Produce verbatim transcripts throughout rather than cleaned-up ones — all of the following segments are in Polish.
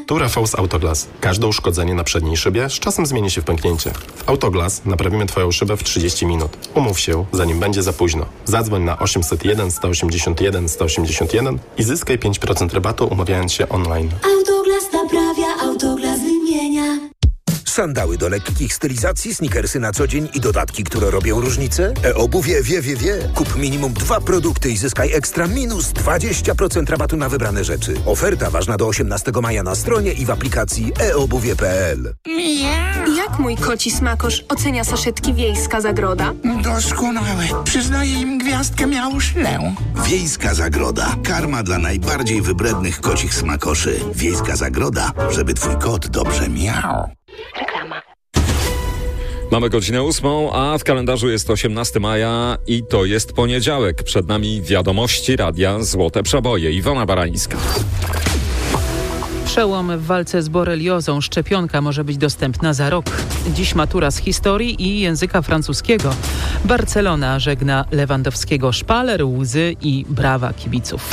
Tu Rafał z Autoglas. Każde uszkodzenie na przedniej szybie z czasem zmieni się w pęknięcie. W Autoglas naprawimy Twoją szybę w trzydzieści minut. Umów się, zanim będzie za późno. Zadzwoń na osiemset jeden, sto osiemdziesiąt jeden, sto osiemdziesiąt jeden i zyskaj pięć procent rabatu, umawiając się online. Autoglas naprawia, Autoglas wymienia. Sandały do lekkich stylizacji, sneakersy na co dzień i dodatki, które robią różnicę? E-obuwie wie, wie, wie. Kup minimum dwa produkty i zyskaj ekstra minus dwadzieścia procent rabatu na wybrane rzeczy. Oferta ważna do osiemnastego maja na stronie i w aplikacji e obuwie kropka p l. Jak mój koci smakosz ocenia saszetki Wiejska Zagroda? Doskonałe. Przyznaję im gwiazdkę miałuszlę. Wiejska Zagroda. Karma dla najbardziej wybrednych kocich smakoszy. Wiejska Zagroda, żeby twój kot dobrze miał. Reklama. Mamy godzinę ósmą, a w kalendarzu jest osiemnastego maja i to jest poniedziałek. Przed nami wiadomości radia Złote Przeboje. Iwona Barańska. Przełom w walce z boreliozą. Szczepionka może być dostępna za rok. Dziś matura z historii i języka francuskiego. Barcelona żegna Lewandowskiego. Szpaler, łzy i brawa kibiców.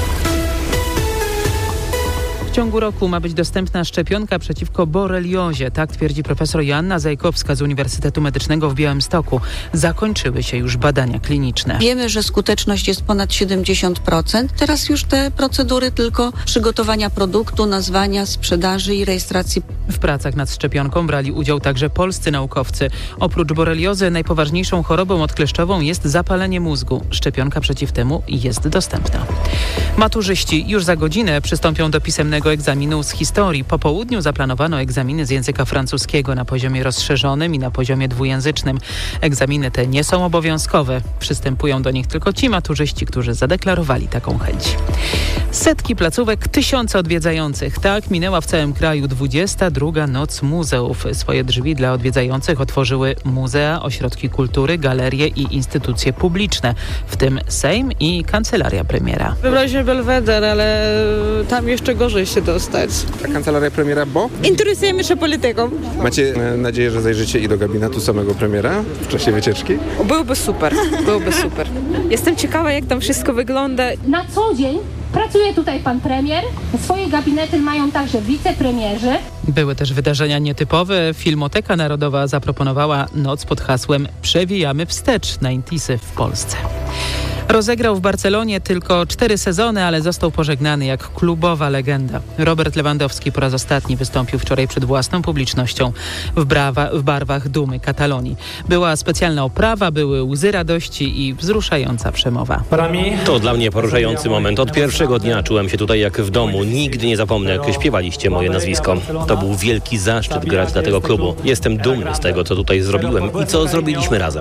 W ciągu roku ma być dostępna szczepionka przeciwko boreliozie. Tak twierdzi profesor Joanna Zajkowska z Uniwersytetu Medycznego w Białymstoku. Zakończyły się już badania kliniczne. Wiemy, że skuteczność jest ponad siedemdziesiąt procent. Teraz już te procedury tylko przygotowania produktu, nazwania, sprzedaży i rejestracji. W pracach nad szczepionką brali udział także polscy naukowcy. Oprócz boreliozy najpoważniejszą chorobą odkleszczową jest zapalenie mózgu. Szczepionka przeciw temu jest dostępna. Maturzyści już za godzinę przystąpią do pisemnego egzaminu z historii. Po południu zaplanowano egzaminy z języka francuskiego na poziomie rozszerzonym i na poziomie dwujęzycznym. Egzaminy te nie są obowiązkowe. Przystępują do nich tylko ci maturzyści, którzy zadeklarowali taką chęć. Setki placówek, tysiące odwiedzających. Tak minęła w całym kraju dwudziesta druga Noc Muzeów. Swoje drzwi dla odwiedzających otworzyły muzea, ośrodki kultury, galerie i instytucje publiczne, w tym Sejm i Kancelaria Premiera. Wybraliśmy Belweder, ale tam jeszcze gorzej się dostać. A Kancelaria Premiera, bo? Interesujemy się polityką. Macie nadzieję, że zajrzycie i do gabinetu samego premiera w czasie wycieczki? Byłoby super, byłoby super. Jestem ciekawa, jak tam wszystko wygląda. Na co dzień pracuje tutaj pan premier. Swoje gabinety mają także wicepremierzy. Były też wydarzenia nietypowe. Filmoteka Narodowa zaproponowała noc pod hasłem Przewijamy wstecz dziewięćdziesiąte w Polsce. Rozegrał w Barcelonie tylko cztery sezony, ale został pożegnany jak klubowa legenda. Robert Lewandowski po raz ostatni wystąpił wczoraj przed własną publicznością w, brawa, w barwach dumy Katalonii. Była specjalna oprawa, były łzy radości i wzruszająca przemowa. To dla mnie poruszający moment. Od pierwszego dnia czułem się tutaj jak w domu. Nigdy nie zapomnę, jak śpiewaliście moje nazwisko. To był wielki zaszczyt grać dla tego klubu. Jestem dumny z tego, co tutaj zrobiłem i co zrobiliśmy razem.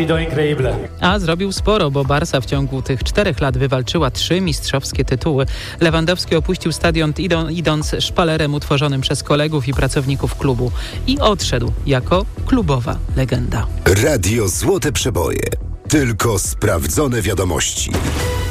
A zrobił sporo, bo Barsa w W ciągu tych czterech lat wywalczyła trzy mistrzowskie tytuły. Lewandowski opuścił stadion idą, idąc szpalerem utworzonym przez kolegów i pracowników klubu i odszedł jako klubowa legenda. Radio Złote Przeboje. Tylko sprawdzone wiadomości.